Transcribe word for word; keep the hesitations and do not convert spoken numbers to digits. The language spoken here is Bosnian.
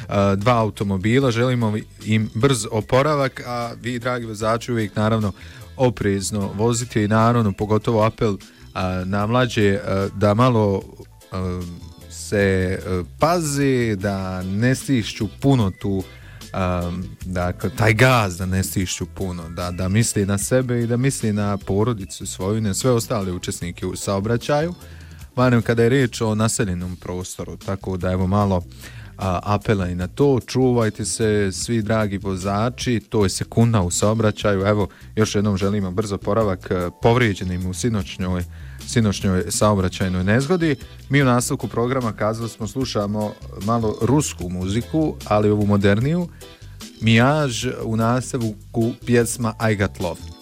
dva automobila, želimo im brz oporavak, a vi, dragi vozači, uvijek naravno oprezno voziti i naravno pogotovo apel a, na mlađe a, da malo a, se a, pazi, da ne stišću puno tu, a, dakle, taj gaz da ne stišću puno, da, da misli na sebe i da misli na porodicu svoju i na sve ostale učesnike u saobraćaju, barem kada je riječ o naseljenom prostoru, tako da evo malo a, apela i na to, čuvajte se svi dragi vozači, to je sekunda u saobraćaju, evo još jednom želimo brzo oporavak povrijeđenim u sinoćnjoj, sinoćnjoj saobraćajnoj nezgodi. Mi u nastavku programa, kazali smo, slušamo malo rusku muziku, ali ovu moderniju, Mijaž, u nastavku pjesma I Got Love.